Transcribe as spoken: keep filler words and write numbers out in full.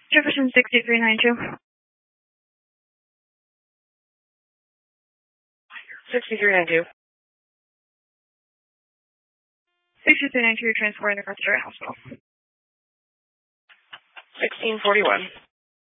Jefferson sixty-three ninety-two. sixty-three ninety-two. sixty-three ninety-two, you're transporting to Carthage Hospital. sixteen forty-one.